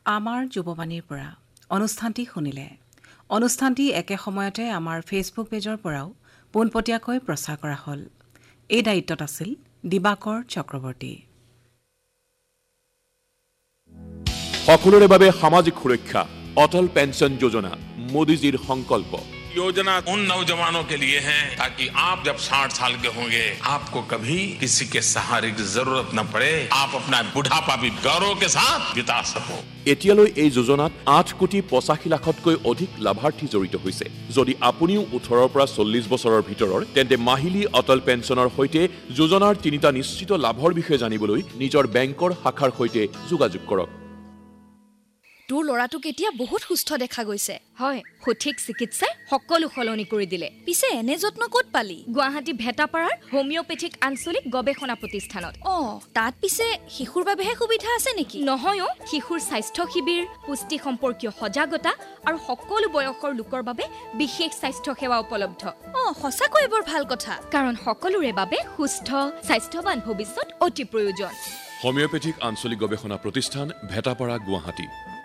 আমাৰ যুৱবাণীৰ পৰা অনুষ্ঠানটি শুনিলে অনুষ্ঠানটি একে সময়তে আমাৰ ফেচবুক পেজৰ পৰাও পোনপটীয়াকৈ প্ৰচাৰ কৰা হ'ল এই দায়িত্বত আছিল দিবাকৰ চক্ৰৱৰ্তী সকলোৰে বাবে সামাজিক সুৰক্ষা অটল পেঞ্চন যোজনা মোদীজীৰ সংকল্প योजना उन नौजवानों के लिए है ताकि आप जब 60 साल के होंगे आपको कभी किसी के सहारे की जरूरत न पड़े आप अपना बुढ़ापा भी गौरव के साथ बिता सको এতিয়ালৈ এই যোজনাত 8,85,00,000তকৈ অধিক লাভাৰ্থী জড়িত হৈছে যদি আপুনিও 18ৰ পৰা 40 বছৰৰ ভিতৰৰ তেন্তে মাহিলী অটল পেঞ্চনৰ সৈতে যোজনাৰ তিনিটা নিশ্চিত লাভৰ বিষয়ে জানিবলৈ নিজৰ বেংকৰ শাখাৰ সৈতে যোগাযোগ কৰক তোৰ লৰাটোক এতিয়া বহুত সুস্থ দেখা গৈছে হয় সঠিক চিকিৎসাই সকলো সলনি কৰি দিলে পিছে এনে যত্ন ক'ত পালি গুৱাহাটী ভেটাপাৰাৰ হোমিওপেথিক আঞ্চলিক গৱেষণা প্ৰতিষ্ঠানত তাত পিছে শিশুৰ বাবেহে সুবিধা আছে নেকি নহয়ও শিশুৰ স্বাস্থ্য শিবিৰ পুষ্টি সম্পৰ্কীয় সজাগতা আৰু সকলো বয়সৰ লোকৰ বাবে বিশেষ স্বাস্থ্য সেৱা উপলব্ধ সঁচাকৈ বৰ ভাল কথা কাৰণ সকলোৰে বাবে সুস্থ স্বাস্থ্যৱান ভৱিষ্যত অতি প্ৰয়োজন হোমিওপেথিক আঞ্চলিক গৱেষণা প্ৰতিষ্ঠান ভেটাপাৰা গুৱাহাটী